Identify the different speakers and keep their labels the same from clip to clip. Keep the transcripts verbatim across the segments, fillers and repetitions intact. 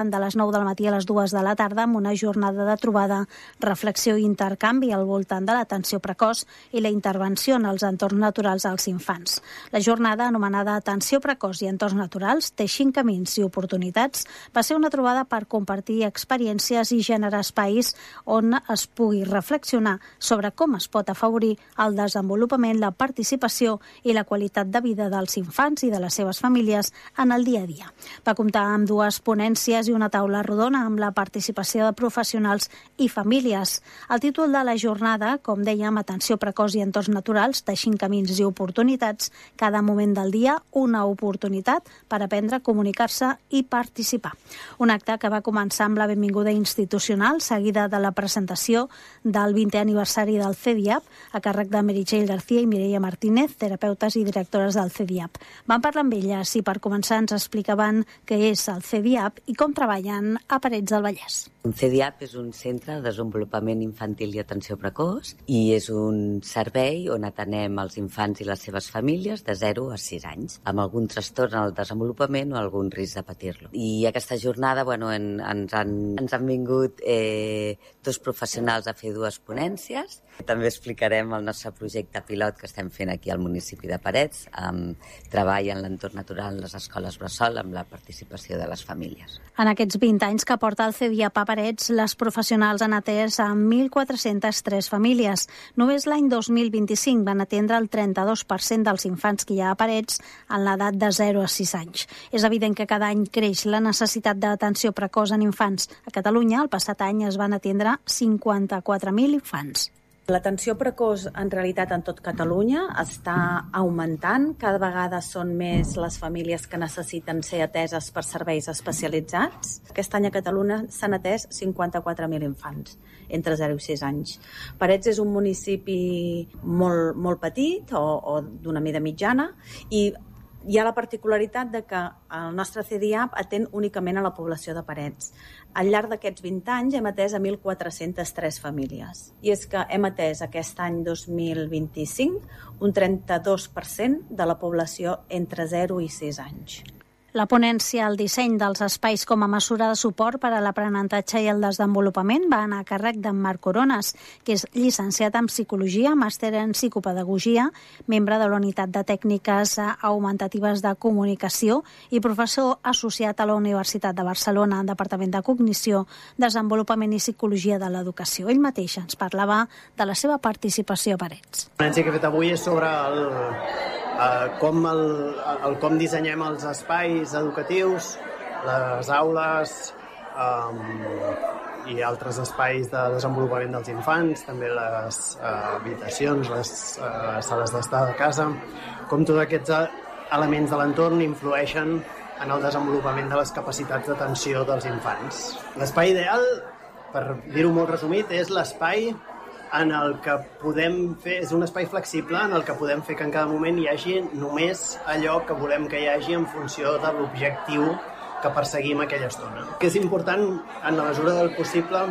Speaker 1: de les nou del matí a les dues de la tarda amb una jornada de trobada, reflexió i intercanvi al voltant de l'atenció precoç i la intervenció en els entorns naturals als infants. La jornada, anomenada Atenció precoç i entorns naturals, té cinc camins i oportunitats, va ser una trobada per compartir experiències i generar espais on es pugui reflexionar sobre com es pot afavorir el desenvolupament, la participació i la qualitat de vida dels infants i de les seves famílies en el dia a dia. Va comptar amb dues ponències i una taula rodona amb la participació de professionals i famílies. El títol de la jornada, com dèiem, Atenció precoç i entorns naturals, de cinc camins i oportunitats, cada moment del dia una oportunitat per aprendre a comunicar-se i participar. Un acte que va començar amb la benvinguda institucional, seguida de la presentació del vintè aniversari del C D I A P, a càrrec de Meritxell García i Mireia Martínez, terapeutes i directores del C D I A P. Vam parlar amb elles i per començar ens explicaven què és el C D I A P i com treballen a Parets del Vallès.
Speaker 2: Un C D I A P és un centre de desenvolupament infantil i atenció precoç i és un servei on atenem els infants i les seves famílies de zero a sis anys, amb algun trastorn al desenvolupament o algun risc de patir-lo. I aquesta jornada bueno, en, ens, han, ens han vingut eh, dos professionals a fer dues ponències. També explicarem el nostre projecte pilot que estem fent aquí al municipi de Parets, amb treball en l'entorn natural en les escoles bressol amb la participació de les famílies.
Speaker 1: En aquests vint anys que porta el C D I A P a Parets, les professionals han atès a mil quatre-centes tres famílies. Només l'any dos mil vint-i-cinc van atendre el trenta-dos per cent dels infants que hi ha a Parets en l'edat de zero a sis anys. És evident que cada any creix la necessitat d'atenció precoç en infants. A Catalunya, el passat any es van atendre cinquanta-quatre mil infants.
Speaker 3: L'atenció precoç, en realitat, en tot Catalunya està augmentant. Cada vegada són més les famílies que necessiten ser ateses per serveis especialitzats. Aquest any a Catalunya s'han atès cinquanta-quatre mil infants entre zero i sis anys. Parets és un municipi molt, molt petit o, o d'una mida mitjana i hi ha la particularitat de que el nostre C D I A P atén únicament a la població de Parets. Al llarg d'aquests vint anys hem atès a mil quatre-centes tres famílies. I és que hem atès aquest any dos mil vint-i-cinc un trenta-dos per cent de la població entre zero i sis anys.
Speaker 1: La ponència al disseny dels espais com a mesura de suport per a l'aprenentatge i el desenvolupament va anar a càrrec d'en Marc Coronas, que és llicenciat en Psicologia, màster en Psicopedagogia, membre de la Unitat de Tècniques Augmentatives de Comunicació i professor associat a la Universitat de Barcelona, en Departament de Cognició, Desenvolupament i Psicologia de l'Educació. Ell mateix ens parlava de la seva participació a Parets.
Speaker 4: La ponència que he fet avui és sobre el... Uh, com, el, el, com dissenyem els espais educatius, les aules um, i altres espais de desenvolupament dels infants, també les uh, habitacions, les uh, sales d'estar de casa, com tots aquests elements de l'entorn influeixen en el desenvolupament de les capacitats d'atenció dels infants. L'espai ideal, per dir-ho molt resumit, és l'espai en el que podem fer, és un espai flexible en el que podem fer que en cada moment hi hagi només allò que volem que hi hagi en funció de l'objectiu que perseguim aquella estona. Que és important, en la mesura del possible,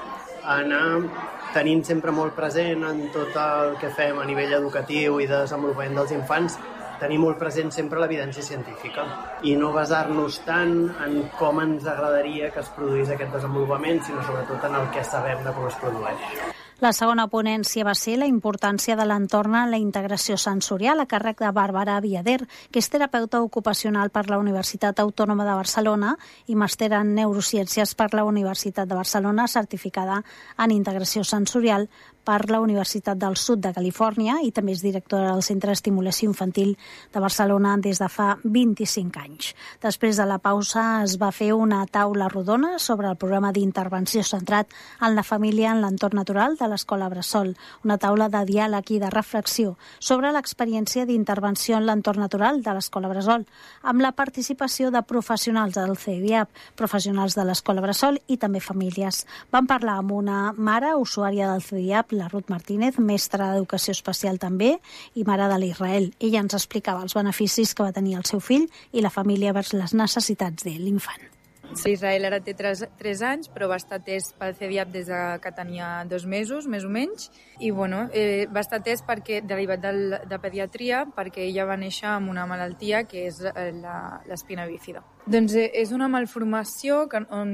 Speaker 4: anar tenint sempre molt present en tot el que fem a nivell educatiu i de desenvolupament dels infants, tenir molt present sempre l'evidència científica i no basar-nos tant en com ens agradaria que es produís aquest desenvolupament, sinó sobretot en el que sabem de com es produeix.
Speaker 1: La segona ponència va ser la importància de l'entorn en la integració sensorial a càrrec de Bàrbara Viader, que és terapeuta ocupacional per la Universitat Autònoma de Barcelona i màster en neurociències per la Universitat de Barcelona, certificada en integració sensorial per la Universitat del Sud de Califòrnia i també és directora del Centre d'Estimulació Infantil de Barcelona des de fa vint-i-cinc anys. Després de la pausa es va fer una taula rodona sobre el programa d'intervenció centrat en la família en l'entorn natural de l'Escola Bressol, una taula de diàleg i de reflexió sobre l'experiència d'intervenció en l'entorn natural de l'Escola Bressol, amb la participació de professionals del C D I A P, professionals de l'Escola Bressol i també famílies. Vam parlar amb una mare usuària del C D I A P, la Ruth Martínez, mestra d'Educació Especial també, i mare de l'Israel. Ella ens explicava els beneficis que va tenir el seu fill i la família vers les necessitats de l'infant.
Speaker 5: Israel ara té tres anys, però va estar atès pel C D I A P des de que tenia dos mesos, més o menys, i bueno, eh, va estar atès perquè, derivat del, de pediatria, perquè ella va néixer amb una malaltia que és eh, l'espina bífida. Doncs eh, és una malformació que, on